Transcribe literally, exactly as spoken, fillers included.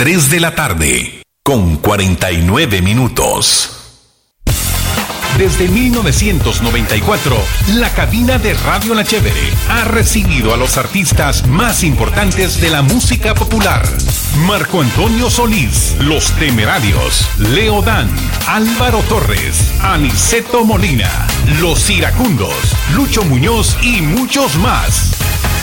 tres de la tarde, con cuarenta y nueve minutos. Desde mil novecientos noventa y cuatro, la cabina de Radio La Chévere ha recibido a los artistas más importantes de la música popular. Marco Antonio Solís, Los Temerarios, Leo Dan, Álvaro Torres, Aniceto Molina, Los Iracundos, Lucho Muñoz y muchos más.